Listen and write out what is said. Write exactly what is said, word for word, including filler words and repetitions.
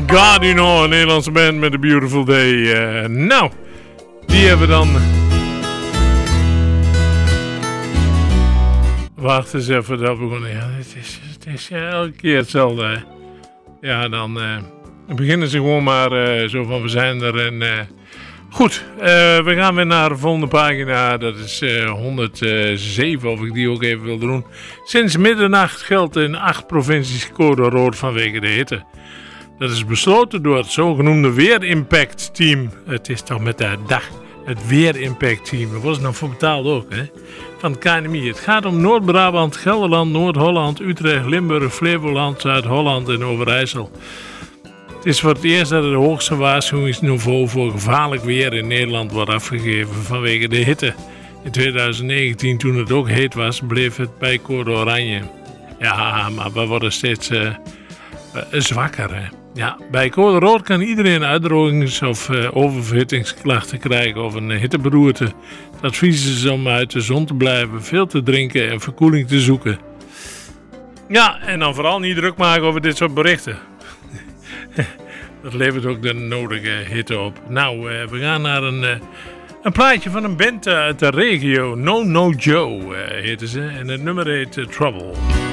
God, you know, een Nederlandse band met A Beautiful Day. Uh, nou, die hebben we dan... Wacht eens even, dat begonnen. Ja, het is, het is ja, elke keer hetzelfde. Hè. Ja, dan uh, beginnen ze gewoon maar uh, zo van, we zijn er. En, uh, goed, uh, we gaan weer naar de volgende pagina. Dat is uh, honderdzeven, of ik die ook even wil doen. Sinds middernacht geldt in acht provincies code rood vanwege de hitte. Dat is besloten door het zogenoemde Weerimpact Team. Het is toch met de dag het Weerimpact Team. Dat was nog voor betaald ook, hè? Van het K N M I. Het gaat om Noord-Brabant, Gelderland, Noord-Holland, Utrecht, Limburg, Flevoland, Zuid-Holland en Overijssel. Het is voor het eerst dat het hoogste waarschuwingsniveau voor gevaarlijk weer in Nederland wordt afgegeven vanwege de hitte. In twintig negentien, toen het ook heet was, bleef het bij code oranje. Ja, maar we worden steeds uh, uh, zwakker, hè? Ja, bij code rood kan iedereen uitdrogings- of uh, oververhittingsklachten krijgen of een hitteberoerte. Het advies is om uit de zon te blijven, veel te drinken en verkoeling te zoeken. Ja, en dan vooral niet druk maken over dit soort berichten. Dat levert ook de nodige hitte op. Nou, uh, we gaan naar een, uh, een plaatje van een band uit de regio. No No Joe uh, heette ze en het nummer heet uh, Trouble.